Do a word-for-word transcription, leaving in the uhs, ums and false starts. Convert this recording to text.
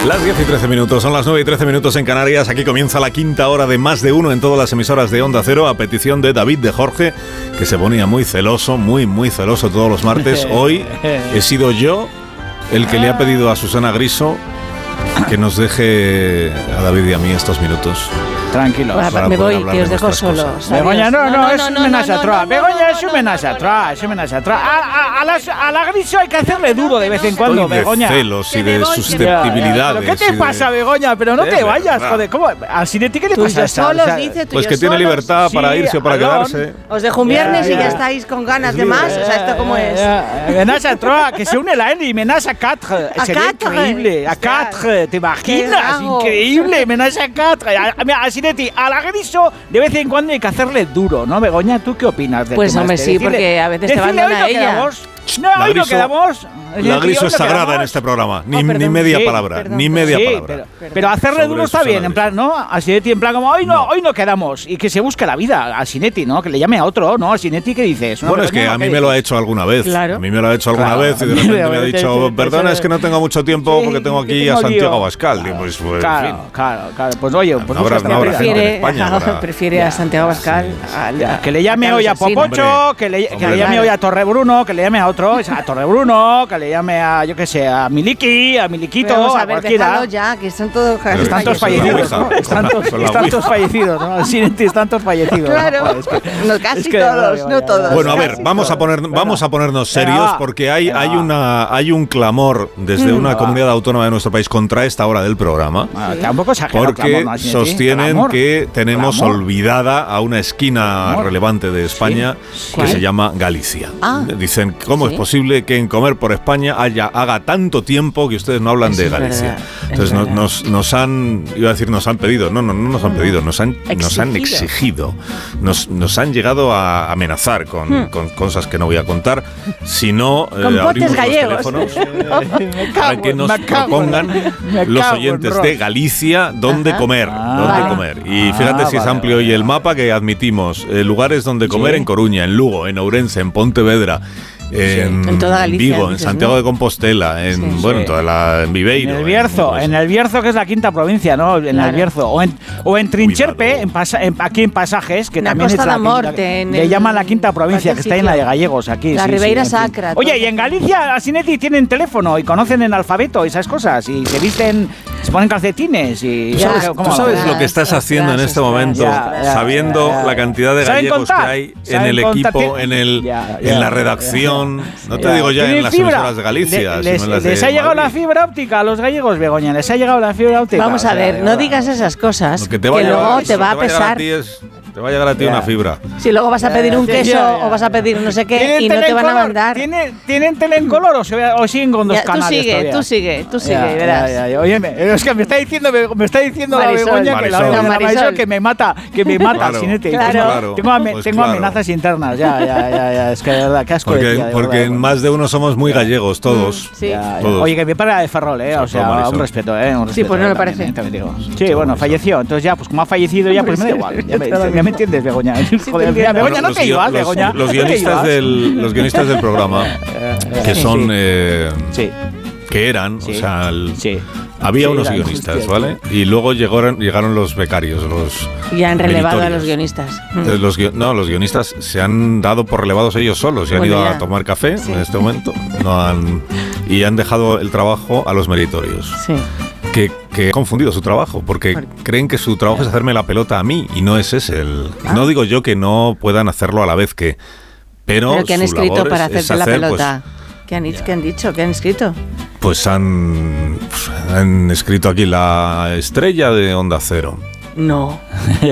Las diez y trece minutos, son las nueve y trece minutos en Canarias. Aquí comienza la quinta hora de Más de Uno en todas las emisoras de Onda Cero, a petición de David de Jorge, que se ponía muy celoso, muy, muy celoso todos los martes. Hoy he sido yo el que le ha pedido a Susana Griso que nos deje a David y a mí estos minutos. Tranquilo. Bueno, me voy, que os dejo solos. Begoña, no, no, no, no, es no, un no, menaje no, no, atroz. no, Begoña, no, es un no, menaje no, no, atroz, es un menaje atroz. A, a, a, las- a la Griso hay que hacerle duro de vez en cuando, Estoy de Begoña. celos y Que me de voy, que me voy. susceptibilidades. ¿Pero qué y te de- pasa, Begoña? Pero no De te vayas, verdad. joder. ¿Cómo? ¿A Sinetti qué le Tú y pasa? yo a esta? solos, O sea, dice, tú y Pues yo que tiene solos. libertad para sí, irse o para Alón. quedarse. Os dejo un viernes Ya, y ya ya. estáis con ganas Es de más. libre. O sea, ¿esto cómo es? Menaje atroz, que se une la N y menaje a quatre. A Sería quatre. increíble. A Ostras. quatre, ¿te imaginas? Qué bravo. Increíble, menaje a quatre. A, a, a Sinetti, a la Griso, de vez en cuando hay que hacerle duro, ¿no, Begoña? ¿Tú qué opinas del Pues, tema hombre, este? sí, Decirle- porque a veces te decirle, abandona hoy no ella. quedamos. No, La hoy no Griso- quedamos. La Griso Hoy es no sagrada quedamos. en este programa. Ni, Oh, perdón. ni media Sí, palabra. perdón, ni perdón. media Sí, palabra. pero, Perdón. pero hacerle Sobre duro está Susana bien, en plan, ¿no? A Sinetti, en plan, como hoy no, No. hoy no quedamos. Y que se busque la vida a Sinetti, ¿no? Que le llame a otro, ¿no? A Sinetti, ¿qué dices? No, Bueno, es que Begoña, a mí ¿qué me lo ha dices? hecho alguna vez. Claro. A mí me lo ha hecho alguna Claro. vez y de repente me ha Sí, sí, dicho, sí, perdona, sí. es que no tengo mucho tiempo Sí, porque tengo que aquí tengo a Santiago lío. Abascal. Digo, pues, pues, en Claro, fin. claro, claro. Pues oye, pues No habrá- busca no habrá esta gente vida. en España, ahora. prefiere a Santiago Abascal. al- Ya, que le llame a hoy a Carlos Alsina. Popocho, Hombre, que le, que hombre, le llame claro. hoy a Torrebruno, que le llame a otro, a Torrebruno, que le llame a, yo qué sé, a Miliki, a Miliquito, Pero vamos a a ver, cualquiera. déjalo ya, que son todos Pero Están todos Con la fallecidos, Ouija. ¿no? Están, todos- Con la están Ouija. todos fallecidos, ¿no? Sinetti, están todos fallecidos. ¿no? Claro, Joder, es que- no, casi es que- todos, vaya, no vaya, todos. Bueno, a ver, Casi vamos a todos. poner, vamos a ponernos Venga, serios va. porque hay, Venga, hay va. una, hay un clamor desde una va. comunidad autónoma de nuestro país contra esta hora del programa. Bueno, tampoco exagerado, Porque clamor, ¿no, Sinetti? sostienen Clamor. que tenemos Clamor. olvidada a una esquina Clamor. relevante de España Sí. que ¿Cuál? se llama Galicia. Ah. Dicen, ¿cómo Sí. es posible que en Comer por España haya, haga tanto tiempo que ustedes no hablan Eso de es Galicia? verdad, es Entonces no- verdad. nos, nos han, iba a decir nos han pedido, no, no, no nos han pedido, nos han, nos han Exigido. exigido, nos, nos han llegado a amenazar con, Hmm. con cosas que no voy a contar, si no eh, Con potes abrimos gallegos. los teléfonos Me para cago que en- nos me cago en- propongan me los cago en oyentes Ross. de Galicia dónde Ajá. comer, Ah, dónde vale. comer. Y Ah, fíjate si es vale, amplio vale. hoy el mapa que admitimos eh, lugares donde comer Sí. en Coruña, en Lugo, en Ourense, en Pontevedra, en, En toda Galicia, Vigo, en dices, Santiago ¿no? de Compostela, en Sí. bueno, en Sí. toda la en Viveiro, En el Bierzo, en- en el Bierzo, que es la quinta provincia, ¿no? En Claro. el Bierzo. O en, o en Trincherpe, Cuidado. en pasa- en- aquí en Pasajes, que Na también Costa es la da quinta- Morte, en le el- llaman la quinta provincia, que cualquier está en la de sitio. gallegos aquí. La sí, Ribeira sí, en fin. Sacra, Oye, todo y en eso. Galicia, a Sinetti tienen teléfono y conocen en alfabeto y esas cosas. Y se visten, se ponen calcetines y... ¿Tú Ya, sabes, ¿cómo tú sabes vamos? lo que estás Ostras, haciendo en este ostras, momento, ya, ya, sabiendo ya, ya. la cantidad de ¿Saben gallegos contar? que hay en ¿Saben el contar? equipo, Tien- en, el, Ya, en ya, la ya, redacción? ya. No te digo ya ¿Tienen en las fibra? emisoras de Galicia, Le- sino les, en las de les ha llegado la Madrid. fibra óptica a los gallegos, Begoña. Les ha llegado la fibra óptica. Vamos o a sea, ver, de no verdad. digas esas cosas, Lo que, que te va a luego llegar- te va a lo que llegar pesar. ti es- te va a llegar a ti Ya. una fibra. Si luego vas a pedir un Ya, queso ya, ya. o vas a pedir no sé qué ¿Tienen y no tele te van a en color? mandar. ¿Tienen, ¿tienen tele en color o, se, o siguen con dos Ya, tú canales sigue, todavía? tú sigue, tú sigue, Ya, verás. ya, ya. Oye, me- es que me está diciendo, me, me está diciendo Marisol. la Begoña que la, Marisol. la No, Marisol Marisol. que me mata, que me mata, Claro, Sinetti. Claro. Tengo, Claro, tengo, ame- pues tengo claro. amenazas internas, ya, ya, ya, ya. Es que de verdad, qué asco de Porque, tía, de porque verdad. en más de uno somos muy gallegos, todos. Sí. Ya, ya. Todos. Oye, que me para de Ferrol, ¿eh? O Sobre todo sea, Marisol. un respeto, ¿eh? Un Sí, respeto, pues no me también, parece. ¿eh? También digo. Sí, bueno, falleció. Entonces ya, pues como ha fallecido ya, pues me da igual. Ya me, ya me entiendes, Begoña. Joder, mira, Begoña, Bueno, no los te guio- ibas, los- Begoña. Los no te guionistas ibas. del, los guionistas del programa, que Sí. son, Sí. eh, Sí, que eran, Sí. o sea, el- sí. había Sí, unos eran, guionistas, hostia, ¿vale? Y luego llegaron, llegaron los becarios, los Ya han relevado a meritorios. los guionistas. Eh, Los, guio- no, los guionistas se han dado por relevados ellos solos y han Bueno, ido ya. a tomar café Sí. en este momento no han, y han dejado el trabajo a los meritorios. Sí. Que, que han confundido su trabajo porque Por- creen que su trabajo es hacerme la pelota a mí y no es ese el. Ah. No digo yo que no puedan hacerlo a la vez que. Pero, Pero que han su escrito labor para es- es hacerte la hacer, pelota. ¿Qué han, dicho? ¿Qué han dicho? ¿Qué han escrito? Pues, pues han, pues han escrito aquí la estrella de Onda Cero. No.